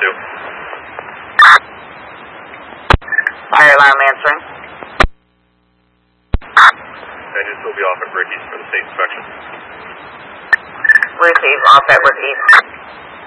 2. Fire alarm answering. Engines will be off at Ricky's for the state inspection. Ricky's off at Ricky's.